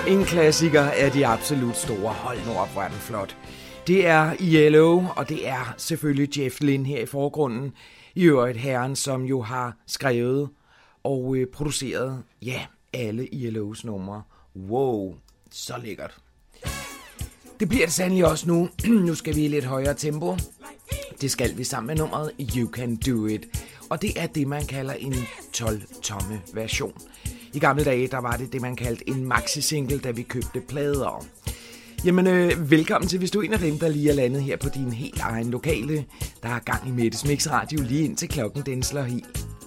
En klassiker af de absolut store. Hold nu op, hvor er den flot. Det er ELO, og det er selvfølgelig Jeff Lynne her i forgrunden. I øvrigt herren, som jo har skrevet og produceret, ja, alle ELO's numre. Wow, så lækkert. Det bliver det sandelig også nu. Nu skal vi i lidt højere tempo. Det skal vi sammen med nummeret You Can Do It. Og det er det, man kalder en 12-tomme version. I gamle dage, der var det man kaldte en maxi-single, da vi købte plader. Jamen, velkommen til, hvis du er en af dem, der lige er landet her på din helt egen lokale. Der er gang i Mettes Mix Radio lige indtil klokken den slår helt.